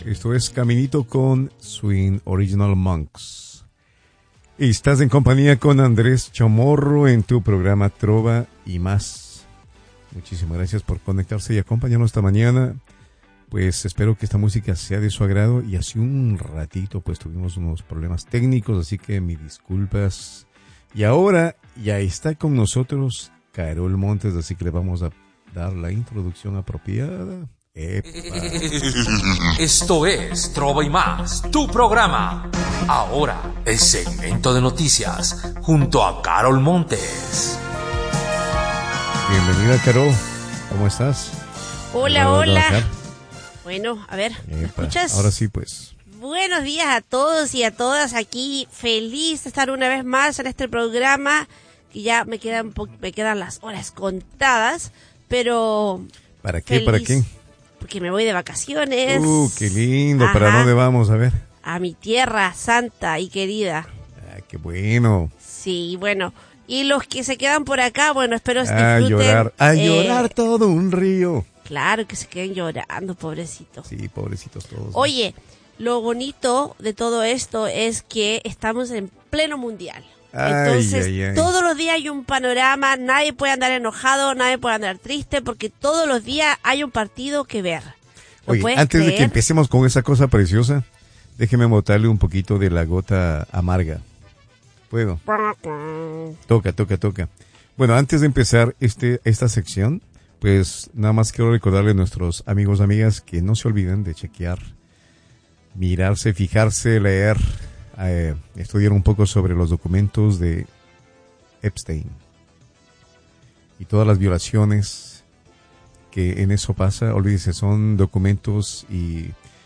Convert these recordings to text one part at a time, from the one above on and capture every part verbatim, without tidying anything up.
Esto es Caminito con Swing Original Monks. Y estás en compañía con Andrés Chamorro en tu programa Trova y Más. Muchísimas gracias por conectarse y acompañarnos esta mañana. Pues espero que esta música sea de su agrado. Y hace un ratito pues tuvimos unos problemas técnicos, así que mis disculpas. Y ahora ya está con nosotros Carol Montes, así que le vamos a dar la introducción apropiada. Epa. Esto es Trova y Más, tu programa. Ahora, el segmento de noticias junto a Carol Montes. Bienvenida, Carol. ¿Cómo estás? Hola, hola. Bueno, a ver, ¿me Epa. escuchas? Ahora sí, pues. Buenos días a todos y a todas aquí. Feliz de estar una vez más en este programa. Que ya me quedan, po- me quedan las horas contadas, pero... ¿Para qué? feliz, ¿Para qué? Porque me voy de vacaciones. Uh, qué lindo. Ajá. ¿Para dónde vamos? A ver. A mi tierra santa y querida. Ah, qué bueno. Sí, bueno. Y los que se quedan por acá, bueno, espero A disfruten. llorar. A eh, llorar todo un río. Claro, que se queden llorando, pobrecitos. Sí, pobrecitos todos. Oye, lo bonito de todo esto es que estamos en pleno mundial. Ay, Entonces, ay, ay. todos los días hay un panorama, nadie puede andar enojado, nadie puede andar triste, porque todos los días hay un partido que ver. ¿Lo Oye, puedes antes de creer? que empecemos con esa cosa preciosa, déjeme botarle un poquito de la gota amarga. ¿Puedo? Toca, toca, toca. Bueno, antes de empezar este esta sección, pues nada más quiero recordarle a nuestros amigos y amigas que no se olviden de chequear, mirarse, fijarse, leer, eh, estudiar un poco sobre los documentos de Epstein y todas las violaciones que en eso pasa. Olvídese, son documentos y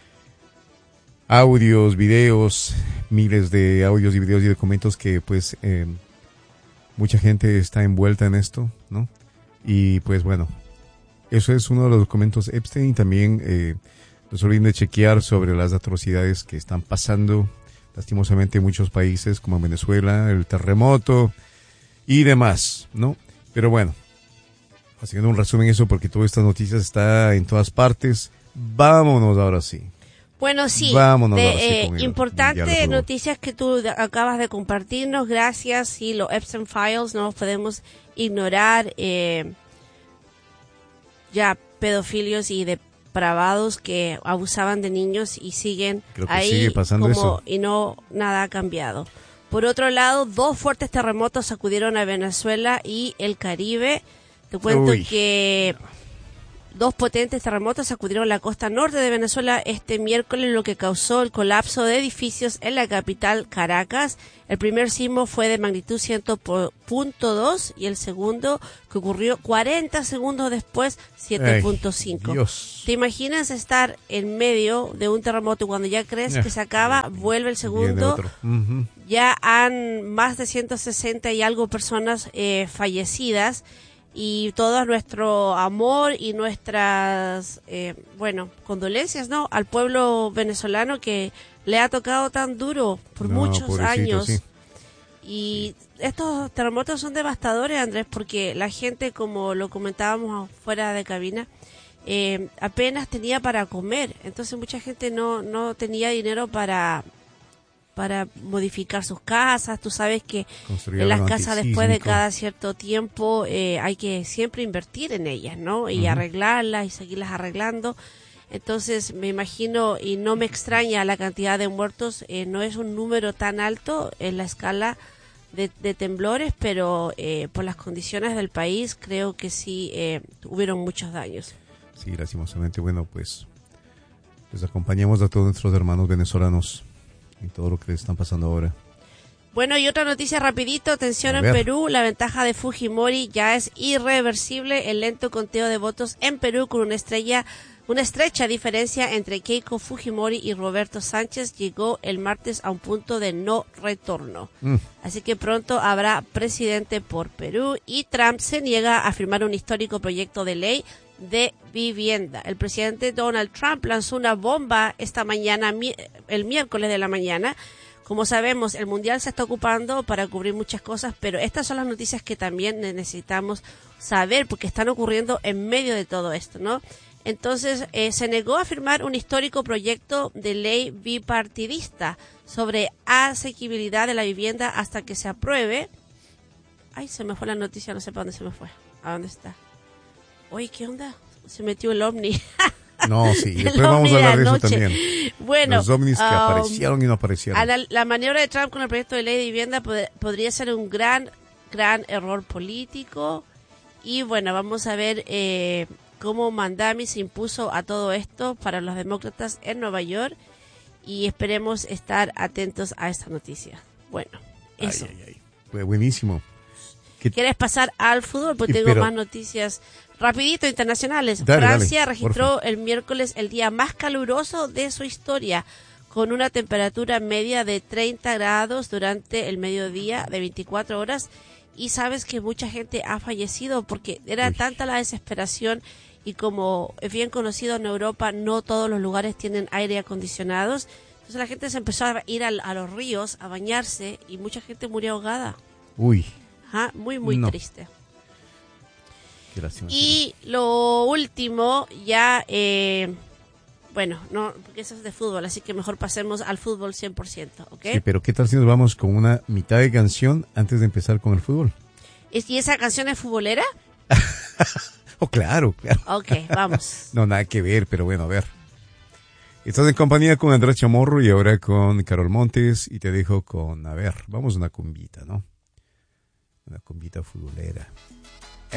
audios, videos, miles de audios y videos y documentos que pues eh, mucha gente está envuelta en esto, ¿no? Y pues bueno, eso es uno de los documentos Epstein. También eh, no se olviden de chequear sobre las atrocidades que están pasando lastimosamente en muchos países como Venezuela, el terremoto y demás, ¿no? Pero bueno, haciendo un resumen eso porque todas estas noticias está en todas partes. Vámonos ahora sí. Bueno, sí, Vámonos de, ahora sí eh, con el importante mundial, por favor. noticias que tú de- acabas de compartirnos, gracias. Sí, los Epstein Files no los podemos ignorar. Eh, ya pedofilios y depravados que abusaban de niños y siguen Creo que ahí sigue pasando como eso. y no nada ha cambiado. Por otro lado, dos fuertes terremotos sacudieron a Venezuela y el Caribe. Te cuento Uy. que dos potentes terremotos sacudieron la costa norte de Venezuela este miércoles, lo que causó el colapso de edificios en la capital Caracas. El primer sismo fue de magnitud siete punto dos y el segundo, que ocurrió cuarenta segundos después, siete punto cinco. Ay, Dios. ¿Te imaginas estar en medio de un terremoto y cuando ya crees Eh, que se acaba, vuelve el Viene segundo? otro. Ujú. Ya han más de ciento sesenta y algo personas eh, fallecidas. Y todo nuestro amor y nuestras, eh, bueno, condolencias, ¿no? Al pueblo venezolano que le ha tocado tan duro por No, muchos pobrecito, años. sí. Y estos terremotos son devastadores, Andrés, porque la gente, como lo comentábamos fuera de cabina, eh, apenas tenía para comer. Entonces mucha gente no, no tenía dinero para... para modificar sus casas. Tú sabes que Construir en las algo casas después de antisísmico. cada cierto tiempo eh, hay que siempre invertir en ellas, ¿no? Y Ujú. arreglarlas y seguirlas arreglando. Entonces me imagino y no me extraña la cantidad de muertos. Eh, no es un número tan alto en la escala de, de temblores, pero eh, por las condiciones del país creo que sí eh, hubieron muchos daños. Sí, lastimosamente, bueno, pues les acompañamos a todos nuestros hermanos venezolanos en todo lo que les están pasando ahora. Bueno, y otra noticia rapidito, atención A en ver. Perú, la ventaja de Fujimori ya es irreversible, el lento conteo de votos en Perú con una estrella, una estrecha diferencia entre Keiko Fujimori y Roberto Sánchez llegó el martes a un punto de no retorno. Mm. Así que pronto habrá presidente por Perú y Trump se niega a firmar un histórico proyecto de ley de vivienda. El presidente Donald Trump lanzó una bomba esta mañana, mi- el miércoles de la mañana. Como sabemos, el mundial se está ocupando para cubrir muchas cosas, pero estas son las noticias que también necesitamos saber porque están ocurriendo en medio de todo esto, ¿no? Entonces, eh, se negó a firmar un histórico proyecto de ley bipartidista sobre asequibilidad de la vivienda hasta que se apruebe. Ay, se me fue la noticia, no sé para dónde se me fue. ¿A dónde está? Oye, ¿qué onda? Se metió el ovni. No, sí, después vamos a hablar de eso también. Bueno, los ovnis que um, aparecieron y no aparecieron. La, la maniobra de Trump con el proyecto de ley de vivienda pod- podría ser un gran, gran error político. Y bueno, vamos a ver eh, cómo Mandami se impuso a todo esto para los demócratas en Nueva York. Y esperemos estar atentos a esta noticia. Bueno, eso. Ay, ay, ay. Fue buenísimo. ¿Qué... ¿Quieres pasar al fútbol? Pues tengo Pero... más noticias rapidito internacionales. Dale, Francia dale, registró el miércoles el día más caluroso de su historia, con una temperatura media de treinta grados durante el mediodía de veinticuatro horas. Y sabes que mucha gente ha fallecido porque era Uy. tanta la desesperación, y como es bien conocido en Europa, no todos los lugares tienen aire acondicionados. Entonces la gente se empezó a ir a, a los ríos a bañarse y mucha gente murió ahogada. Uy. Ajá, muy, muy no. triste. Gracias. Y lo último, ya, eh, bueno, no, porque eso es de fútbol, así que mejor pasemos al fútbol cien por ciento, ¿ok? Sí, pero ¿qué tal si nos vamos con una mitad de canción antes de empezar con el fútbol? ¿Y esa canción es futbolera? Oh, claro, claro. Ok, vamos. No, nada que ver, pero bueno, a ver. Estás en compañía con Andrés Chamorro y ahora con Carol Montes, y te dejo con, a ver, vamos a una cumbita, ¿no? Una cumbita futbolera.